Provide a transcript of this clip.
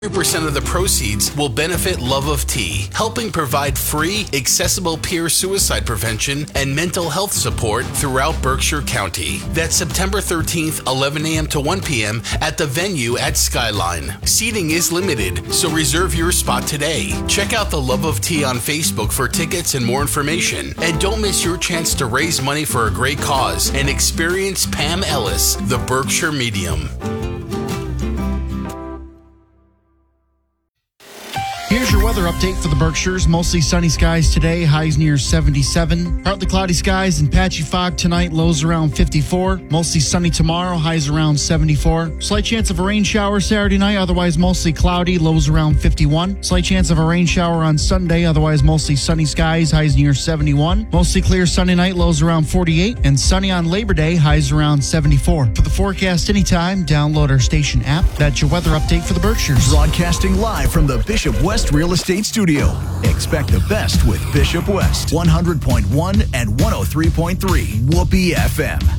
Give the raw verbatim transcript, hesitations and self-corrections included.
one hundred percent of the proceeds will benefit Love of Tea, helping provide free, accessible peer suicide prevention and mental health support throughout Berkshire County. That's September thirteenth, eleven a.m. to one p.m. at the venue at Skyline. Seating is limited, so reserve your spot today. Check out the Love of Tea on Facebook for tickets and more information. And don't miss your chance to raise money for a great cause and experience Pam Ellis, the Berkshire Medium. Here's your weather update for the Berkshires. Mostly sunny skies today, highs near seventy-seven. Partly cloudy skies and patchy fog tonight, lows around fifty-four. Mostly sunny tomorrow, highs around seventy-four. Slight chance of a rain shower Saturday night, otherwise mostly cloudy, lows around fifty-one. Slight chance of a rain shower on Sunday, otherwise mostly sunny skies, highs near seventy-one. Mostly clear Sunday night, lows around forty-eight. And sunny on Labor Day, highs around seventy-four. For the forecast anytime, download our station app. That's your weather update for the Berkshires. Broadcasting live from the Bishop West Real Estate Studio. Expect the best with Bishop West. one hundred point one and one oh three point three Whoopee F M.